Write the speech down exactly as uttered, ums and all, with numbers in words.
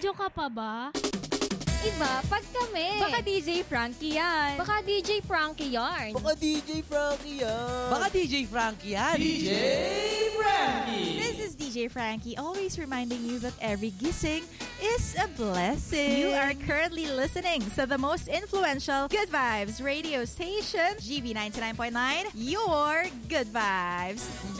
Nagre-radyo ka pa ba? Iba, pag kami. Baka D J Frankie yan. Baka D J Frankie yarn. Baka D J Frankie yan. Baka D J Frankie yan. D J Frankie. This is D J Frankie, always reminding you that every gising is a blessing. You are currently listening to the most influential Good Vibes radio station, G B ninety-nine point nine, your Good Vibes.